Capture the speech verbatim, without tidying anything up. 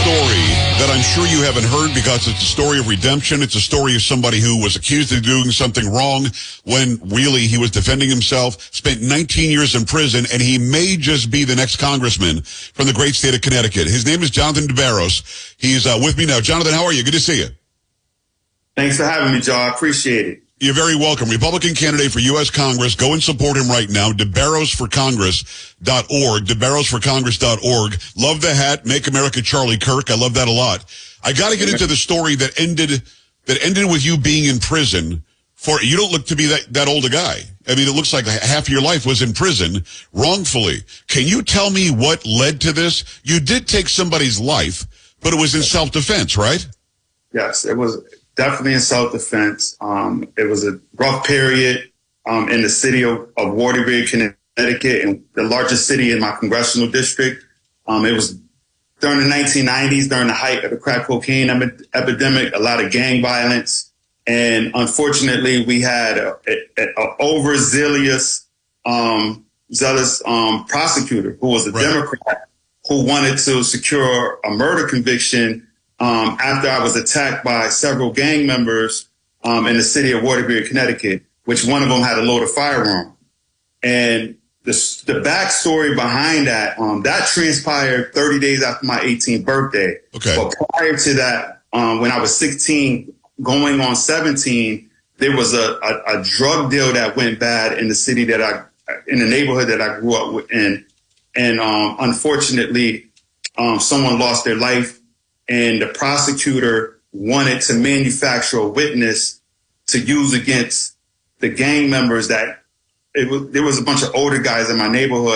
story that I'm sure you haven't heard because it's a story of redemption. It's a story of somebody who was accused of doing something wrong when really he was defending himself, spent nineteen years in prison, and he may just be the next congressman from the great state of Connecticut. His name is Jonathan DeBarros. He's uh, with me now. Jonathan, how are you? Good to see you. Thanks for having me, Joe. I appreciate it. You're very welcome. Republican candidate for U S Congress. Go and support him right now. DeBarros for Congress dot org. DeBarros for Congress dot org. Love the hat. Make America Charlie Kirk. I love that a lot. I got to get into the story that ended that ended with you being in prison for. You don't look to be that, that old a guy. I mean, it looks like half your life was in prison wrongfully. Can you tell me what led to this? You did take somebody's life, but it was in self-defense, right? Yes, it was. Definitely in self-defense. Um, it was a rough period um, in the city of, of Waterbury, Connecticut, and the largest city in my congressional district. Um, it was during the nineteen nineties, during the height of the crack cocaine em- epidemic, a lot of gang violence. And unfortunately, we had a, a, a overzealous, um, zealous um, prosecutor who was a right. Democrat who wanted to secure a murder conviction Um, after I was attacked by several gang members um, in the city of Waterbury, Connecticut, which one of them had a loaded firearm. And the, the backstory behind that, um, that transpired thirty days after my eighteenth birthday. Okay. But prior to that, um, when I was sixteen, going on seventeen, there was a, a, a drug deal that went bad in the city that I, in the neighborhood that I grew up in. And um, unfortunately, um, someone lost their life. And the prosecutor wanted to manufacture a witness to use against the gang members that it was, there was a bunch of older guys in my neighborhood